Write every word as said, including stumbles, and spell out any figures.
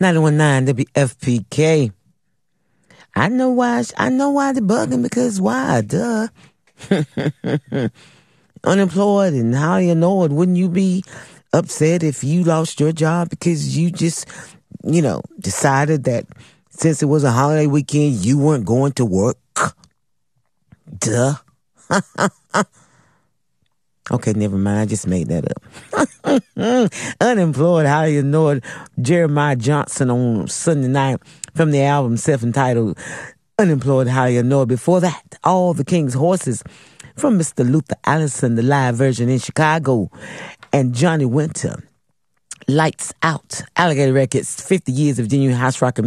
ninety-one point nine W F P K. I know why. I know why they're bugging, because why? Duh. Unemployed and highly annoyed. Wouldn't you be upset if you lost your job because you just, you know, decided that since it was a holiday weekend, you weren't going to work? Duh. Okay, never mind. I just made that up. Unemployed, highly annoyed. Jeremiah Johnson on Sunday night from the album self-entitled Unemployed, Highly Annoyed. Before that, All the King's Horses from Mister Luther Allison, the live version in Chicago, and Johnny Winter, Lights Out. Alligator Records, fifty years of genuine house rock and